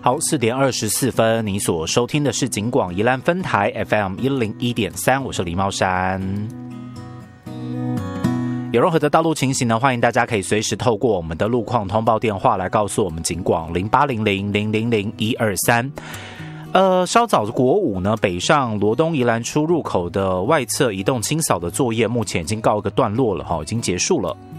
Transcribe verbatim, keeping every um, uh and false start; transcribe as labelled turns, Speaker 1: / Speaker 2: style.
Speaker 1: 好，四点二十四分，你所收听的是警广宜兰分台 F M 一零一点三，我是李茂山。有任何的道路情形呢，欢迎大家可以随时透过我们的路况通报电话来告诉我们警广零八零零零零零一二三。呃，稍早国五呢，北上罗东宜兰出入口的外侧移动清扫的作业，目前已经告一个段落了哈，已经结束了。